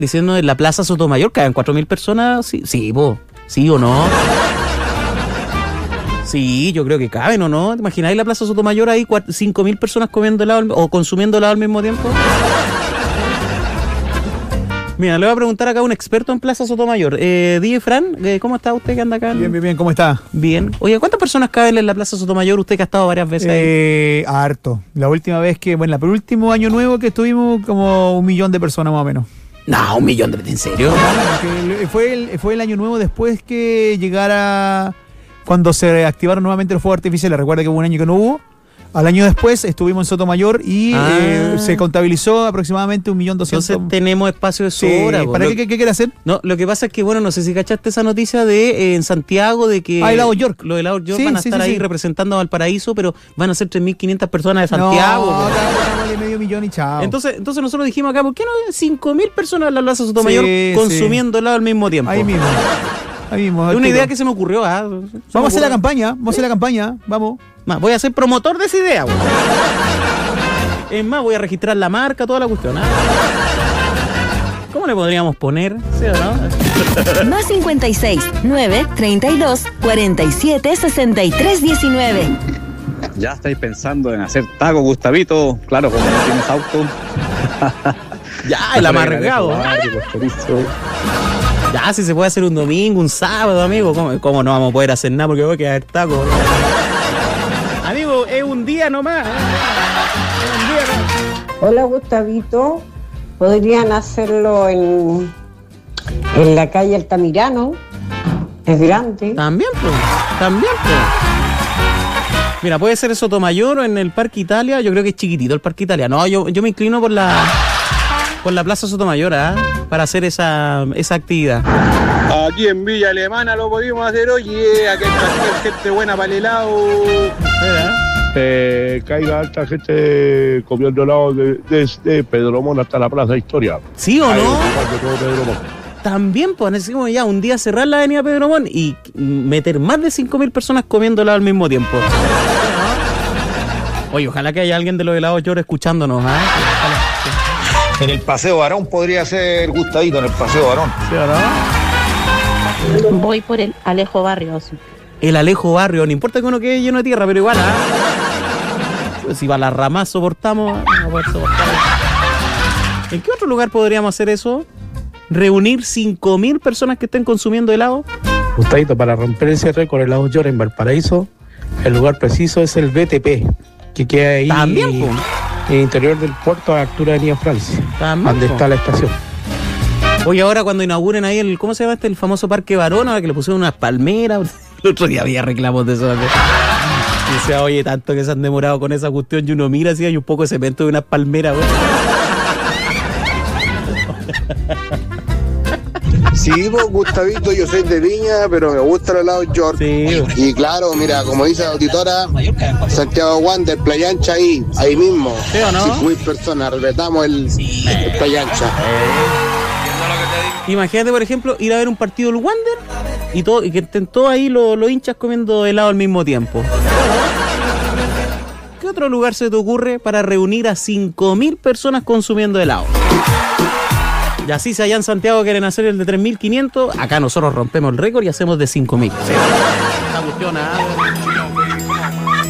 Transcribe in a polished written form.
diciendo en la Plaza Sotomayor caben 4.000 personas. Sí, sí, po. ¿Sí o no? Sí, yo creo que caben, ¿o no? ¿Te imagináis la Plaza Sotomayor ahí 5.000 personas comiendo helado o consumiendo helado al mismo tiempo? Mira, le voy a preguntar acá a un experto en Plaza Sotomayor. DJ Fran, ¿cómo está usted que anda acá? Bien, ¿cómo está? Bien. Oye, ¿cuántas personas caben en la Plaza Sotomayor? Usted que ha estado varias veces ahí. Harto. La última vez el último año nuevo que estuvimos, como 1 millón de personas más o menos. No, 1 millón ¿en serio? Fue el año nuevo después que llegara, cuando se reactivaron nuevamente los fuegos artificiales. Recuerda que hubo un año que no hubo. Al año después estuvimos en Sotomayor y se contabilizó aproximadamente 1.200.000. Entonces tenemos espacio de sobra. ¿Para qué quiere hacer? No, lo que pasa es que, bueno, no sé si cachaste esa noticia de en Santiago de que... Helados York. Los helados York van a estar ahí representando a Valparaíso, pero van a ser 3.500 personas de Santiago. No, dámosle medio millón y chao. Entonces nosotros dijimos acá, ¿por qué no hay 5.000 personas en la Plaza Sotomayor consumiendo helado al mismo tiempo? Ahí mismo. Es una idea que se me ocurrió. Vamos a hacer la campaña, vamos. Voy a ser promotor de esa idea. Es más, voy a registrar la marca, toda la cuestión. ¿Cómo le podríamos poner? ¿Sí o no? Más 56 9 32 47 63 19. Ya estáis pensando en hacer taco, Gustavito. Claro, como no tienes auto. Ya, el amargado. Ya, si se puede hacer un domingo, un sábado, amigo. ¿Cómo no vamos a poder hacer nada? Porque voy a quedar taco. Amigo, es un día nomás. Hola, Gustavito. Podrían hacerlo en la calle Altamirano. Es grande. También, pues. Mira, puede ser en Sotomayor o en el Parque Italia. Yo creo que es chiquitito el Parque Italia. No, yo me inclino por la Plaza Sotomayor, para hacer esa actividad. Aquí en Villa Alemana lo pudimos hacer, oye, aquí hay gente buena para el helado. Caiga alta gente comiendo helado desde Pedromón hasta la Plaza Historia. ¿Sí o no? También, pues, necesitamos ya un día cerrar la avenida Pedromón y meter más de 5.000 personas comiendo helado al mismo tiempo. Oye, ojalá que haya alguien de los helados York escuchándonos, En el Paseo Barón podría ser Gustavito, en el Paseo Barón. ¿Sí o no? Voy por el Alejo Barrios. El Alejo Barrio, no importa que uno quede lleno de tierra, pero igual, si va a la rama soportamos, no vamos a poder soportar. ¿En qué otro lugar podríamos hacer eso? ¿Reunir 5.000 personas que estén consumiendo helado? Gustavito, para romper ese récord helado York en Valparaíso, el lugar preciso es el BTP, que queda ahí. También, en el interior del puerto a la altura de Avenida Francia, donde está la estación. Oye, ahora cuando inauguren ahí ¿cómo se llama el famoso Parque Barón? Ahora que le pusieron unas palmeras. El otro día había reclamos de eso. Y decía, oye, tanto que se han demorado con esa cuestión. Y uno mira así, hay un poco de cemento de unas palmeras, güey. Sí, pues, Gustavito, yo soy de Viña, pero me gusta el helado York. Sí. Y claro, mira, como dice la auditora, Santiago Wander, Playa Ancha ahí mismo. ¿Sí o no? 5.000 personas, respetamos el Playa Ancha. Imagínate, por ejemplo, ir a ver un partido del Wander y que estén todos ahí los hinchas comiendo helado al mismo tiempo. ¿Qué otro lugar se te ocurre para reunir a 5.000 personas consumiendo helado? Y así, si allá en Santiago quieren hacer el de 3.500, acá nosotros rompemos el récord y hacemos de 5.000. Sí. Una cuestión,